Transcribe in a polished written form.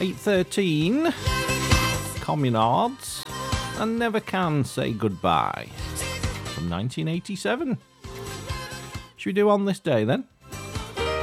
8:13. Communards. And Never Can Say Goodbye. From 1987. Should we do On This Day then?